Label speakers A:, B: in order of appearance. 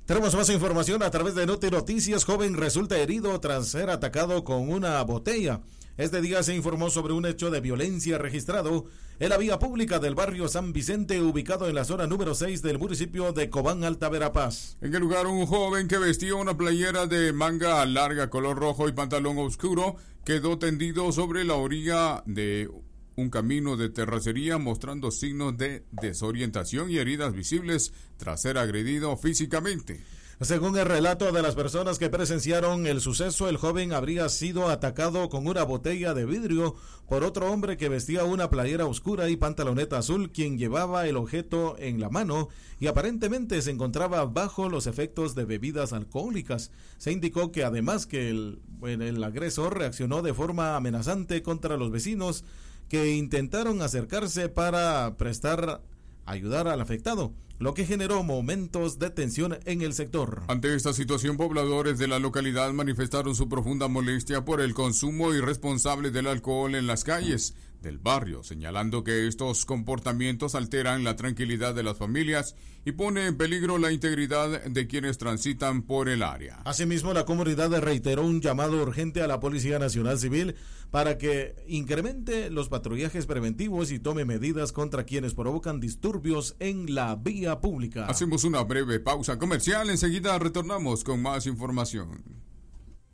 A: Tenemos más información a través de Noti Noticias. Joven resulta herido tras ser atacado con una botella. Este día se informó sobre un hecho de violencia registrado en la vía pública del barrio San Vicente, ubicado en la zona número 6 del municipio de Cobán, Alta Verapaz.
B: En el lugar, un joven que vestía una playera de manga larga color rojo y pantalón oscuro quedó tendido sobre la orilla de un camino de terracería, mostrando signos de desorientación y heridas visibles tras ser agredido físicamente.
A: Según el relato de las personas que presenciaron el suceso, el joven habría sido atacado con una botella de vidrio por otro hombre que vestía una playera oscura y pantaloneta azul, quien llevaba el objeto en la mano y aparentemente se encontraba bajo los efectos de bebidas alcohólicas. Se indicó que además que el agresor reaccionó de forma amenazante contra los vecinos que intentaron acercarse para ayudar al afectado, lo que generó momentos de tensión en el sector.
B: Ante esta situación, pobladores de la localidad manifestaron su profunda molestia por el consumo irresponsable del alcohol en las calles del barrio, señalando que estos comportamientos alteran la tranquilidad de las familias y pone en peligro la integridad de quienes transitan por el área.
A: Asimismo, la comunidad reiteró un llamado urgente a la Policía Nacional Civil para que incremente los patrullajes preventivos y tome medidas contra quienes provocan disturbios en la vía pública.
B: Hacemos una breve pausa comercial, enseguida retornamos con más información.